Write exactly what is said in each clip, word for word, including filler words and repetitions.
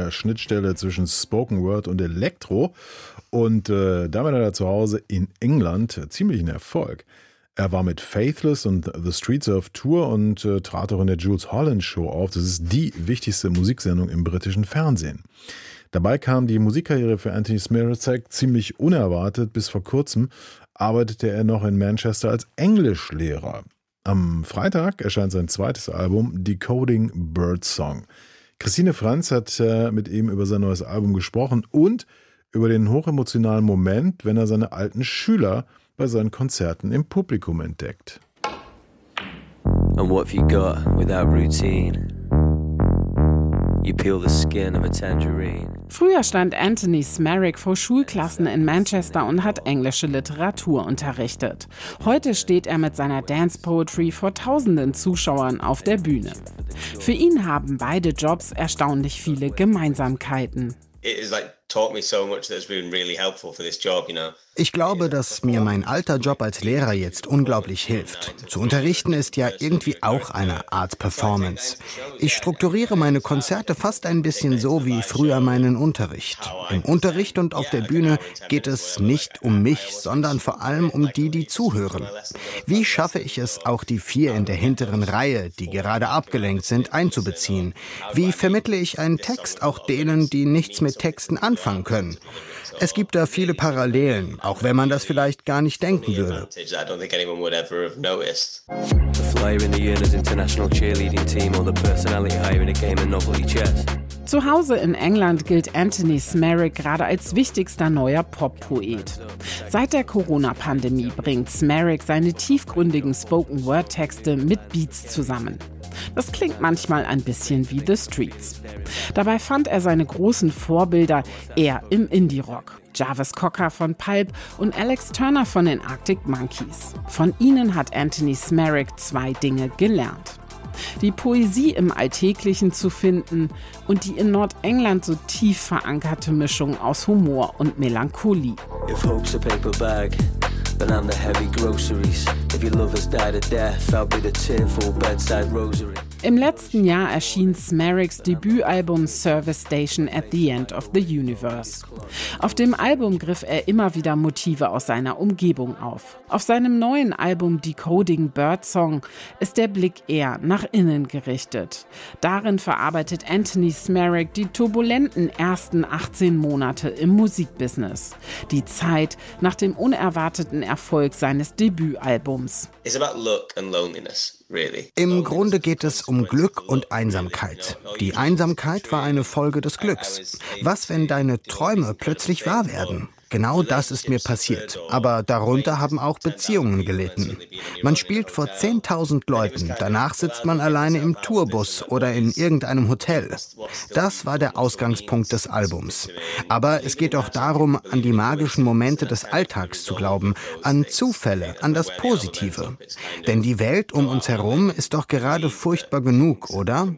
der Schnittstelle zwischen Spoken Word und Elektro. Und äh, damit hat er zu Hause in England ziemlichen Erfolg. Er war mit Faithless und The Streets auf Tour und äh, trat auch in der Jools Holland Show auf. Das ist die wichtigste Musiksendung im britischen Fernsehen. Dabei kam die Musikkarriere für Anthony Smiracek ziemlich unerwartet. Bis vor kurzem arbeitete er noch in Manchester als Englischlehrer. Am Freitag erscheint sein zweites Album Decoding Birdsong. Christine Franz hat äh, mit ihm über sein neues Album gesprochen und über den hochemotionalen Moment, wenn er seine alten Schüler bei seinen Konzerten im Publikum entdeckt. And what have you got without routine? You peel the skin of a tangerine. Früher stand Anthony Smerrick vor Schulklassen in Manchester und hat englische Literatur unterrichtet. Heute steht er mit seiner Dance Poetry vor tausenden Zuschauern auf der Bühne. Für ihn haben beide Jobs erstaunlich viele Gemeinsamkeiten. Ich glaube, dass mir mein alter Job als Lehrer jetzt unglaublich hilft. Zu unterrichten ist ja irgendwie auch eine Art Performance. Ich strukturiere meine Konzerte fast ein bisschen so wie früher meinen Unterricht. Im Unterricht und auf der Bühne geht es nicht um mich, sondern vor allem um die, die zuhören. Wie schaffe ich es, auch die vier in der hinteren Reihe, die gerade abgelenkt sind, einzubeziehen? Wie vermittle ich einen Text auch denen, die nichts mit Texten anfangen können? Es gibt da viele Parallelen, auch wenn man das vielleicht gar nicht denken würde. Zu Hause in England gilt Anthony Smerrick gerade als wichtigster neuer Pop-Poet. Seit der Corona-Pandemie bringt Smerrick seine tiefgründigen Spoken-Word-Texte mit Beats zusammen. Das klingt manchmal ein bisschen wie The Streets. Dabei fand er seine großen Vorbilder eher im Indie-Rock. Jarvis Cocker von Pulp und Alex Turner von den Arctic Monkeys. Von ihnen hat Anthony Smerrick zwei Dinge gelernt. Die Poesie im Alltäglichen zu finden und die in Nordengland so tief verankerte Mischung aus Humor und Melancholie. If hope's a paper bag, then I'm the heavy groceries. If your lovers died of death, I'll be the tearful bedside rosary. Im letzten Jahr erschien Smerricks Debütalbum Service Station at the End of the Universe. Auf dem Album griff er immer wieder Motive aus seiner Umgebung auf. Auf seinem neuen Album Decoding Birdsong ist der Blick eher nach innen gerichtet. Darin verarbeitet Anthony Smerrick die turbulenten ersten achtzehn Monate im Musikbusiness. Die Zeit nach dem unerwarteten Erfolg seines Debütalbums. It's about luck and loneliness. Im Grunde geht es um Glück und Einsamkeit. Die Einsamkeit war eine Folge des Glücks. Was, wenn deine Träume plötzlich wahr werden? Genau das ist mir passiert. Aber darunter haben auch Beziehungen gelitten. Man spielt vor zehntausend Leuten, danach sitzt man alleine im Tourbus oder in irgendeinem Hotel. Das war der Ausgangspunkt des Albums. Aber es geht auch darum, an die magischen Momente des Alltags zu glauben, an Zufälle, an das Positive. Denn die Welt um uns herum ist doch gerade furchtbar genug, oder?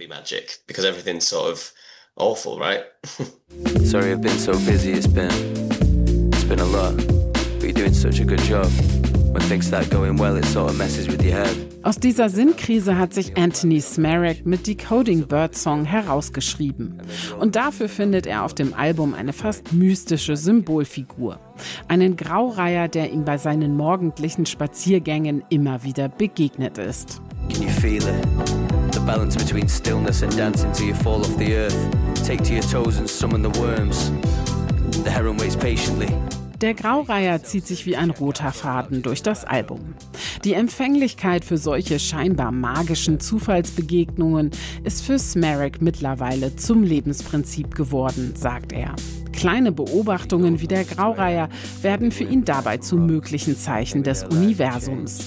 Sorry, I've been so busy, it's been been a lot, but you're doing such a good job. When things start going well, it sort of messes with your head. Aus dieser Sinnkrise hat sich Anthony Smerrick mit Decoding Birdsong herausgeschrieben. Und dafür findet er auf dem Album eine fast mystische Symbolfigur. Einen Graureiher, der ihm bei seinen morgendlichen Spaziergängen immer wieder begegnet ist. Can you feel it? The balance between stillness and dancing till you fall off the earth. Take to your toes and summon the worms. The heron waits patiently. Der Graureiher zieht sich wie ein roter Faden durch das Album. Die Empfänglichkeit für solche scheinbar magischen Zufallsbegegnungen ist für Smerrick mittlerweile zum Lebensprinzip geworden, sagt er. Kleine Beobachtungen wie der Graureiher werden für ihn dabei zu möglichen Zeichen des Universums.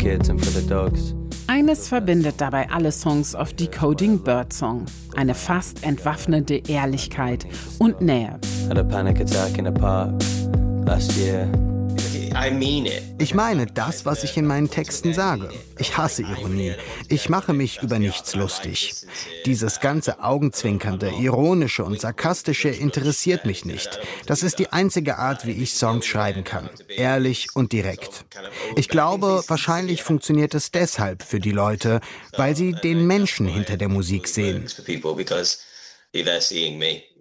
Eines verbindet dabei alle Songs auf Decoding Birdsong: eine fast entwaffnende Ehrlichkeit und Nähe. Ich meine das, was ich in meinen Texten sage. Ich hasse Ironie. Ich mache mich über nichts lustig. Dieses ganze Augenzwinkernde, Ironische und Sarkastische interessiert mich nicht. Das ist die einzige Art, wie ich Songs schreiben kann. Ehrlich und direkt. Ich glaube, wahrscheinlich funktioniert es deshalb für die Leute, weil sie den Menschen hinter der Musik sehen.